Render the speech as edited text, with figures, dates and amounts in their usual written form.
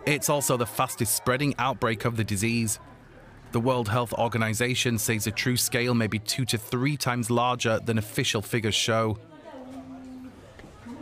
It's also the fastest spreading outbreak of the disease. The World Health Organization says the true scale may be 2 to 3 times larger than official figures show.